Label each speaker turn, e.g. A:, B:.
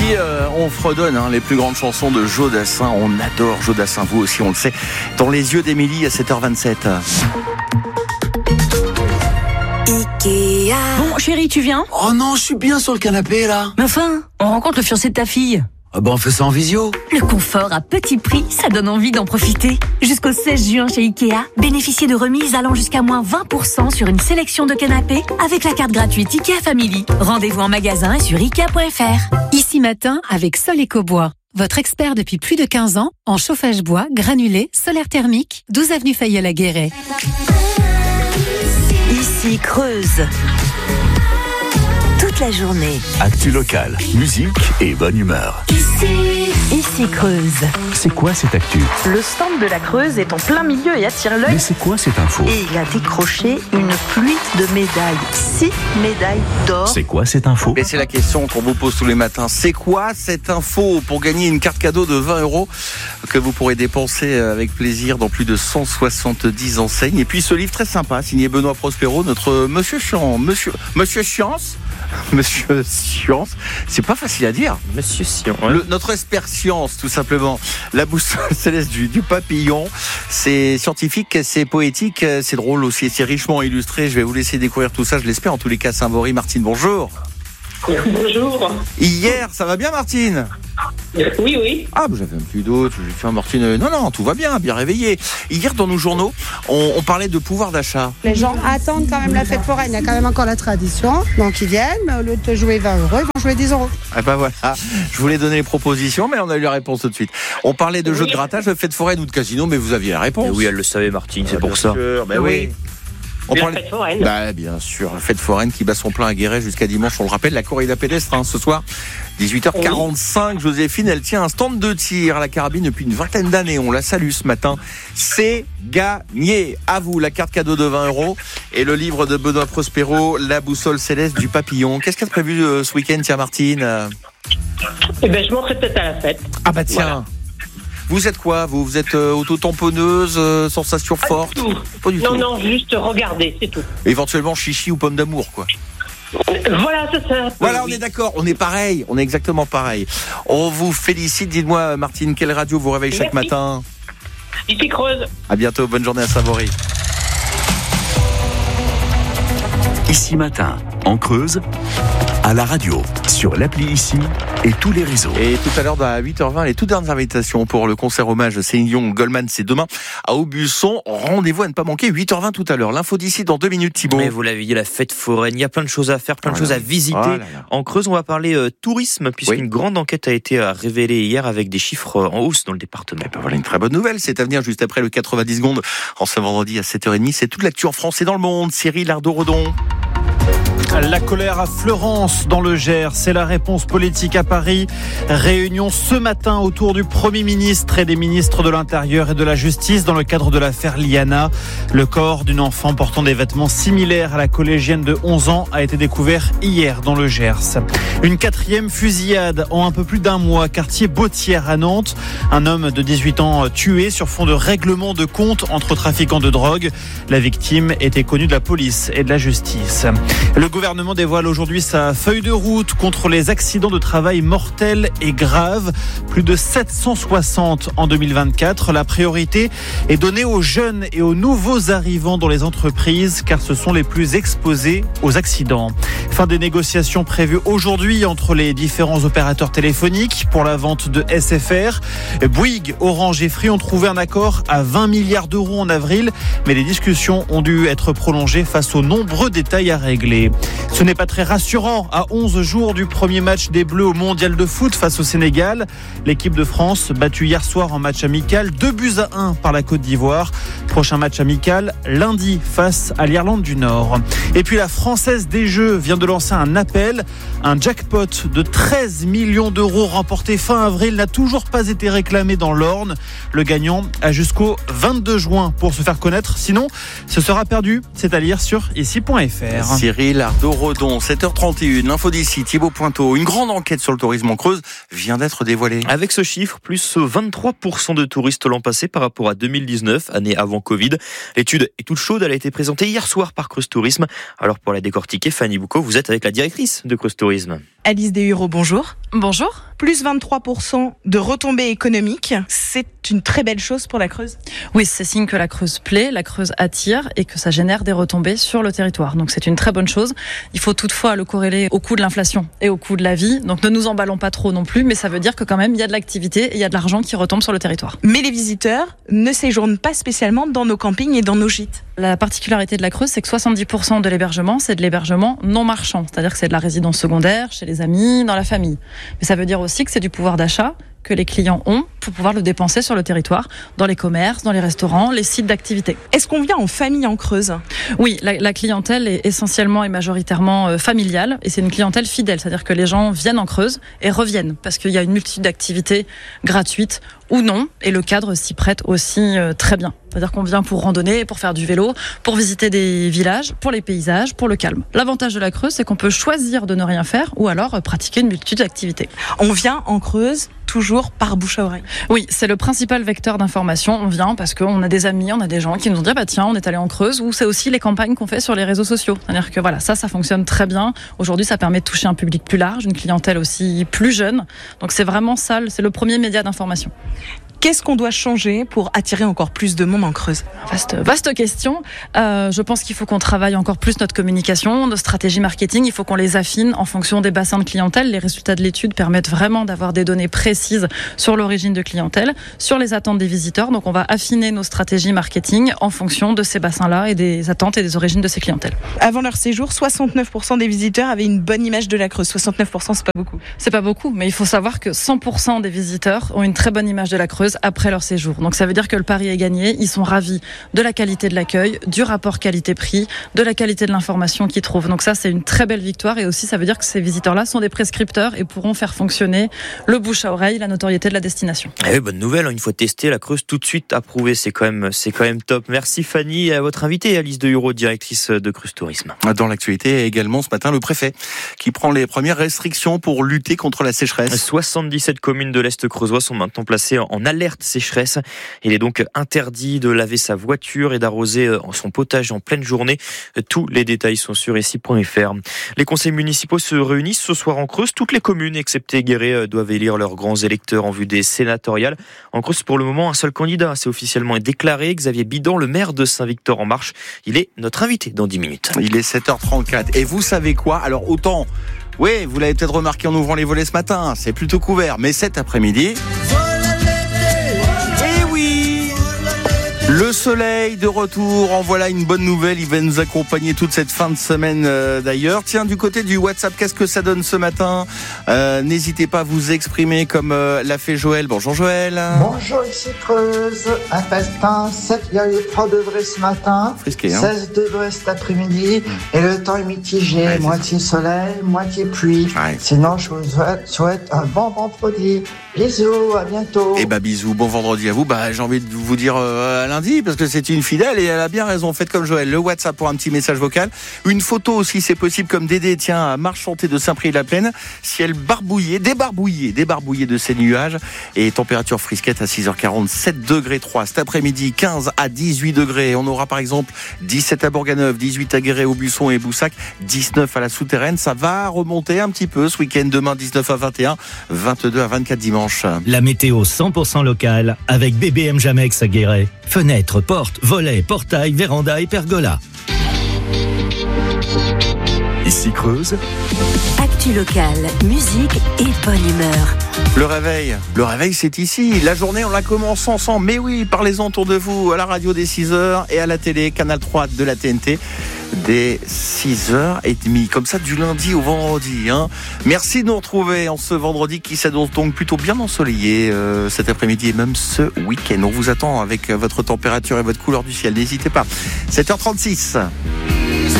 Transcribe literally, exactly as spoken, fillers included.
A: Ici, euh, on fredonne hein, les plus grandes chansons de Joe Dassin. On adore Joe Dassin, vous aussi, on le sait. Dans les yeux d'Émilie à sept heures vingt-sept.
B: Ikea.
C: Bon, chérie, tu viens ?
D: Oh non, je suis bien sur le canapé, là.
C: Mais enfin, on rencontre le fiancé de ta fille.
D: Ah bah on fait ça en visio.
C: Le confort à petit prix, ça donne envie d'en profiter. Jusqu'au seize juin chez Ikea, bénéficiez de remises allant jusqu'à moins vingt pour cent sur une sélection de canapés avec la carte gratuite Ikea Family. Rendez-vous en magasin et sur ikea point f r.
E: Ici Matin avec Sol Ecobois. Votre expert depuis plus de quinze ans en chauffage bois, granulé, solaire thermique, douze avenue Fayolle à Guéret.
B: Ici Creuse. Toute la journée.
F: Actu local, musique et bonne humeur.
B: Ici, ici Creuse.
F: C'est quoi cette actu?
G: Le stand de la Creuse est en plein milieu et attire l'œil.
F: Mais c'est quoi cette info?
B: Et il a décroché une pluie de médailles. Six médailles d'or.
F: C'est quoi cette info?
A: Et c'est la question qu'on vous pose tous les matins. C'est quoi cette info pour gagner une carte cadeau de vingt euros que vous pourrez dépenser avec plaisir dans plus de cent soixante-dix enseignes? Et puis ce livre très sympa, signé Benoît Prospero, notre Monsieur Chiant, Monsieur, Monsieur Science. Monsieur Science, c'est pas facile à dire.
H: Monsieur Science. Ouais.
A: Le, notre expert science, tout simplement. La boussole céleste du, du papillon. C'est scientifique, c'est poétique, c'est drôle aussi, c'est richement illustré. Je vais vous laisser découvrir tout ça, je l'espère. En tous les cas, Saint-Bory. Martine, bonjour.
I: Bonjour.
A: Hier, ça va bien, Martine?
I: Oui, oui.
A: Ah, bah, j'avais un petit doute. J'ai fait un Martine. Non, non, tout va bien, bien réveillé. Hier, dans nos journaux, on, on parlait de pouvoir d'achat.
J: Les gens attendent quand même la fête foraine. Il y a quand même encore la tradition. Donc, ils viennent, mais au lieu de te jouer vingt euros, ils vont jouer dix euros.
A: Ah, bah voilà. Je voulais donner les propositions, mais on a eu la réponse tout de suite. On parlait de oui. jeux de grattage, de fête foraine ou de casino, mais vous aviez la réponse.
H: Et oui, elle le savait, Martine, c'est ah, pour ça.
A: Sûr, bah oui. oui.
I: On parle... La fête foraine.
A: Bah, bien sûr, la fête foraine qui bat son plein à Guéret jusqu'à dimanche. On le rappelle, la corrida pédestre hein, ce soir, dix-huit heures quarante-cinq. Oui. Joséphine, elle tient un stand de tir à la carabine depuis une vingtaine d'années. On la salue ce matin. C'est gagné. À vous, la carte cadeau de vingt euros et le livre de Benoît Prospero, La boussole céleste du papillon. Qu'est-ce qu'il y a de prévu euh, ce week-end, tiens, Martine?
I: Eh ben, je monterai peut-être à la fête.
A: Ah bah tiens. Voilà. Vous êtes quoi, vous Vous êtes euh, auto-tamponneuse, euh, sensation
I: pas
A: forte?
I: Du tout. Pas du non, tout. Non, juste regarder, c'est tout.
A: Éventuellement chichi ou pomme d'amour, quoi.
I: Voilà, c'est ça.
A: Voilà,
I: oui.
A: On est d'accord, on est pareil, on est exactement pareil. On vous félicite. Dites-moi, Martine, quelle radio vous réveille chaque
I: Merci.
A: matin?
I: Ici Creuse.
A: À bientôt, bonne journée à Saint-Bory.
F: Ici Matin, en Creuse, à la radio, sur l'appli Ici et tous les réseaux.
A: Et tout à l'heure, à huit heures vingt, les toutes dernières invitations pour le concert hommage Céline Dion Goldman, c'est demain à Aubusson. Rendez-vous à ne pas manquer, huit heures vingt tout à l'heure. L'info d'ici dans deux minutes, Thibaut.
H: Mais vous l'avez dit, la fête foraine, il y a plein de choses à faire, plein de voilà. choses à visiter. Oh là là. En Creuse, on va parler euh, tourisme, puisqu'une oui. grande enquête a été euh, révélée hier avec des chiffres euh, en hausse dans le département.
A: Et ben voilà une très bonne nouvelle, c'est à venir juste après le quatre-vingt-dix secondes en ce vendredi à sept heures trente. C'est toute l'actu en France et dans le monde. Cyril Ardo-Redon.
K: La colère à Fleurance dans le Gers, c'est la réponse politique à Paris. Réunion ce matin autour du Premier ministre et des ministres de l'Intérieur et de la Justice dans le cadre de l'affaire Liana. Le corps d'une enfant portant des vêtements similaires à la collégienne de onze ans a été découvert hier dans le Gers. Une quatrième fusillade en un peu plus d'un mois, quartier Bautière à Nantes. Un homme de dix-huit ans tué sur fond de règlement de compte entre trafiquants de drogue. La victime était connue de la police et de la justice. Le Le gouvernement dévoile aujourd'hui sa feuille de route contre les accidents de travail mortels et graves. Plus de sept cent soixante en deux mille vingt-quatre. La priorité est donnée aux jeunes et aux nouveaux arrivants dans les entreprises car ce sont les plus exposés aux accidents. Fin des négociations prévues aujourd'hui entre les différents opérateurs téléphoniques pour la vente de S F R. Bouygues, Orange et Free ont trouvé un accord à vingt milliards d'euros en avril, mais les discussions ont dû être prolongées face aux nombreux détails à régler. Ce n'est pas très rassurant à onze jours du premier match des Bleus au Mondial de foot face au Sénégal. L'équipe de France battue hier soir en match amical, deux buts à un par la Côte d'Ivoire. Prochain match amical lundi face à l'Irlande du Nord. Et puis la Française des Jeux vient de lancer un appel. Un jackpot de treize millions d'euros remporté fin avril n'a toujours pas été réclamé dans l'Orne. Le gagnant a jusqu'au vingt-deux juin pour se faire connaître. Sinon, ce sera perdu. C'est à lire sur ici point f r.
A: Cyril Ardo-Redon, sept heures trente et une, l'info d'ici, Thibaut Pointeau. Une grande enquête sur le tourisme en Creuse vient d'être dévoilée.
H: Avec ce chiffre, plus vingt-trois pour cent de touristes l'an passé par rapport à deux mille dix-neuf, année avant Covid. L'étude est toute chaude, elle a été présentée hier soir par Creuse Tourisme. Alors pour la décortiquer, Fanny Boucaud, vous êtes avec la directrice de Creuse Tourisme.
L: Alice Deshureaux, bonjour. Bonjour. Plus vingt-trois pour cent de retombées économiques, c'est une très belle chose pour la Creuse.
M: Oui, c'est signe que la Creuse plaît, la Creuse attire et que ça génère des retombées sur le territoire. Donc c'est une très bonne chose. Il faut toutefois le corréler au coût de l'inflation et au coût de la vie. Donc ne nous emballons pas trop non plus, mais ça veut dire que quand même il y a de l'activité et il y a de l'argent qui retombe sur le territoire.
L: Mais les visiteurs ne séjournent pas spécialement dans nos campings et dans nos gîtes.
M: La particularité de la Creuse, c'est que soixante-dix pour cent de l'hébergement, c'est de l'hébergement non marchand. C'est-à-dire que c'est de la résidence secondaire, chez les amis, dans la famille. Mais ça veut dire aussi que c'est du pouvoir d'achat que les clients ont pour pouvoir le dépenser sur le territoire, dans les commerces, dans les restaurants, les sites d'activité.
L: Est-ce qu'on vient en famille en Creuse ?
M: Oui, la, la clientèle est essentiellement et majoritairement euh, familiale et c'est une clientèle fidèle, c'est-à-dire que les gens viennent en Creuse et reviennent parce qu'il y a une multitude d'activités gratuites ou non et le cadre s'y prête aussi euh, très bien. C'est-à-dire qu'on vient pour randonner, pour faire du vélo, pour visiter des villages, pour les paysages, pour le calme. L'avantage de la Creuse, c'est qu'on peut choisir de ne rien faire ou alors euh, pratiquer une multitude d'activités.
L: On vient en Creuse toujours par bouche à oreille.
M: Oui, c'est le principal vecteur d'information. On vient parce qu'on a des amis, on a des gens qui nous ont dit bah tiens, on est allé en Creuse, ou c'est aussi les campagnes qu'on fait sur les réseaux sociaux. C'est-à-dire que voilà, ça, ça fonctionne très bien. Aujourd'hui, ça permet de toucher un public plus large, une clientèle aussi plus jeune. Donc c'est vraiment ça, c'est le premier média d'information.
L: Qu'est-ce qu'on doit changer pour attirer encore plus de monde en Creuse ?
M: Vaste, vaste question. Euh, je pense qu'il faut qu'on travaille encore plus notre communication, nos stratégies marketing. Il faut qu'on les affine en fonction des bassins de clientèle. Les résultats de l'étude permettent vraiment d'avoir des données précises sur l'origine de clientèle, sur les attentes des visiteurs. Donc on va affiner nos stratégies marketing en fonction de ces bassins-là et des attentes et des origines de ces clientèles.
L: Avant leur séjour, soixante-neuf pour cent des visiteurs avaient une bonne image de la Creuse. soixante-neuf pour cent, c'est pas beaucoup.
M: C'est pas beaucoup, mais il faut savoir que cent pour cent des visiteurs ont une très bonne image de la Creuse après leur séjour. Donc ça veut dire que le pari est gagné. Ils sont ravis de la qualité de l'accueil, du rapport qualité-prix, de la qualité de l'information qu'ils trouvent. Donc ça, c'est une très belle victoire et aussi ça veut dire que ces visiteurs-là sont des prescripteurs et pourront faire fonctionner le bouche à oreille, la notoriété de la destination.
H: Eh oui, bonne nouvelle, une fois testé, la Creuse tout de suite approuvée. C'est quand même, c'est quand même top. Merci Fanny et à votre invitée Alice de Huro, directrice de Creuse Tourisme.
A: Dans l'actualité également ce matin, le préfet qui prend les premières restrictions pour lutter contre la sécheresse.
H: soixante-dix-sept communes de l'Est creusois sont maintenant placées en alerte sécheresse. Il est donc interdit de laver sa voiture et d'arroser son potager en pleine journée. Tous les détails sont sur ici point f r. Les conseils municipaux se réunissent ce soir en Creuse. Toutes les communes, excepté Guéret, doivent élire leurs grands électeurs en vue des sénatoriales. En Creuse, pour le moment, un seul candidat s'est officiellement déclaré, Xavier Bidan, le maire de Saint-Victor-en-Marche. Il est notre invité dans dix minutes.
A: Il est sept heures trente-quatre. Et vous savez quoi ? Alors autant, oui, vous l'avez peut-être remarqué en ouvrant les volets ce matin, c'est plutôt couvert. Mais cet après-midi... Le soleil de retour, en voilà une bonne nouvelle, il va nous accompagner toute cette fin de semaine euh, d'ailleurs. Tiens, du côté du WhatsApp, qu'est-ce que ça donne ce matin ? euh, N'hésitez pas à vous exprimer comme euh, l'a fait Joël. Bonjour Joël.
N: Bonjour, ici Creuse, à Pelletin, sept virgule trois degrés ce matin,
A: Frisqué, hein.
N: seize degrés cet après-midi, mmh. et le temps est mitigé, ouais, moitié ça. soleil, moitié pluie. Ouais. Sinon, je vous souhaite, souhaite un bon vendredi. Bisous, à bientôt.
A: Et bah bisous, bon vendredi à vous. Bah j'ai envie de vous dire euh, à lundi parce que c'est une fidèle et elle a bien raison. Faites comme Joël, le WhatsApp pour un petit message vocal, une photo aussi c'est possible comme Dédé tiens à Marchanté de Saint-Prix-de-la-Plaine, ciel barbouillé, débarbouillé, débarbouillé de ces nuages et température frisquette à six heures quarante, sept degrés trois. Cet après-midi quinze à dix-huit degrés. On aura par exemple dix-sept à Bourganeuf, dix-huit à Guéret, Aubusson et Boussac, dix-neuf à la Souterraine. Ça va remonter un petit peu ce week-end. Demain dix-neuf à vingt et un, vingt-deux à vingt-quatre dimanche.
O: La météo cent pour cent locale avec B B M Jamex à Guéret. Fenêtres, portes, volets, portails, vérandas et pergolas.
F: Ici Creuse.
C: Actu locale, musique et bonne humeur.
A: Le réveil, le réveil c'est ici. La journée on la commence ensemble. Mais oui, parlez-en autour de vous à la radio des six heures et à la télé, Canal trois de la T N T. Dès six heures trente, comme ça du lundi au vendredi. Hein. Merci de nous retrouver en ce vendredi qui s'annonce donc plutôt bien ensoleillé euh, cet après-midi et même ce week-end. On vous attend avec votre température et votre couleur du ciel, n'hésitez pas. sept heures trente-six.